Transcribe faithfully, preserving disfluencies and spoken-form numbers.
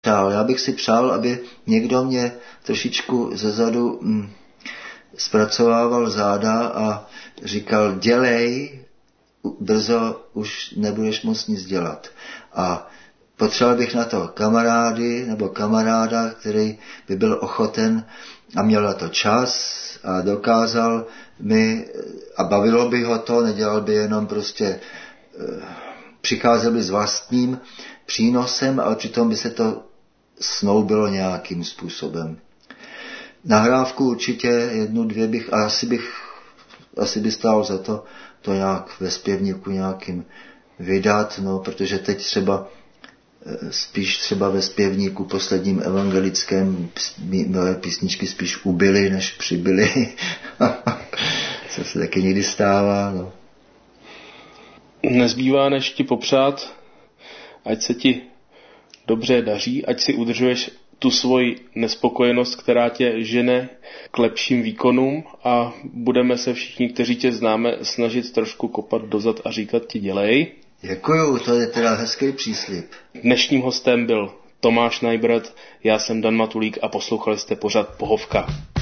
přál. Já bych si přál, aby někdo mě trošičku zezadu hm, zpracovával záda a říkal, dělej, brzo už nebudeš moc nic dělat. A potřeboval bych na to kamarády nebo kamaráda, který by byl ochoten a měl na to čas a dokázal mi, a bavilo by ho to, nedělal by jenom prostě, přicházel by s vlastním přínosem, ale přitom by se to snoubilo nějakým způsobem. Nahrávku určitě jednu, dvě bych, a asi bych, asi by stálo za to, to nějak ve zpěvníku nějakým vydat, no, protože teď třeba spíš třeba ve zpěvníku posledním evangelickém moje písničky spíš ubyly, než přibyly. Co se taky někdy stává. No. Nezbývá, než ti popřát, ať se ti dobře daří, ať si udržuješ tu svoji nespokojenost, která tě žene k lepším výkonům, a budeme se všichni, kteří tě známe, snažit trošku kopat dozad a říkat ti dělej. Děkuju, to je teda hezký příslib. Dnešním hostem byl Tomáš Najbrad, já jsem Dan Matulík a poslouchali jste pořad Pohovka.